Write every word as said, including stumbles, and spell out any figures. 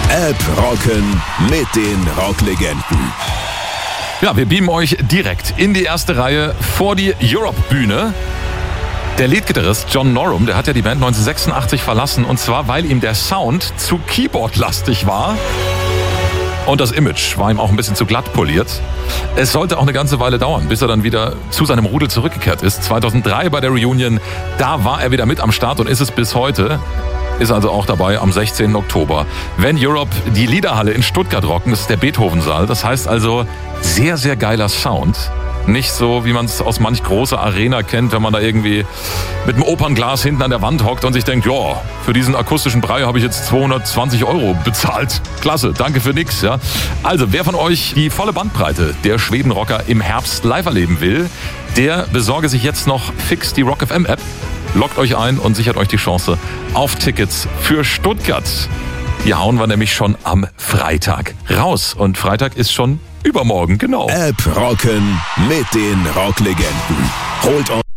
App rocken mit den Rocklegenden. Ja, wir beamen euch direkt in die erste Reihe vor die Europe-Bühne. Der Leadgitarrist John Norum, der hat ja die Band neunzehnhundertsechsundachtzig verlassen, und zwar, weil ihm der Sound zu Keyboard-lastig war. Und das Image war ihm auch ein bisschen zu glatt poliert. Es sollte auch eine ganze Weile dauern, bis er dann wieder zu seinem Rudel zurückgekehrt ist. zweitausenddrei bei der Reunion, da war er wieder mit am Start und ist es bis heute. Ist also auch dabei am sechzehnten Oktober. Wenn Europe die Liederhalle in Stuttgart rocken, das ist der Beethoven-Saal. Das heißt also, sehr, sehr geiler Sound. Nicht so, wie man es aus manch großer Arena kennt, wenn man da irgendwie mit einem Opernglas hinten an der Wand hockt und sich denkt, ja, für diesen akustischen Brei habe ich jetzt zweihundertzwanzig Euro bezahlt. Klasse, danke für nix. Ja. Also, wer von euch die volle Bandbreite der Schwedenrocker im Herbst live erleben will, der besorge sich jetzt noch fix die Rock F M App, loggt euch ein und sichert euch die Chance auf Tickets für Stuttgart. Die hauen wir nämlich schon am Freitag raus. Und Freitag ist schon übermorgen, genau. App rocken mit den Rocklegenden. Holt euch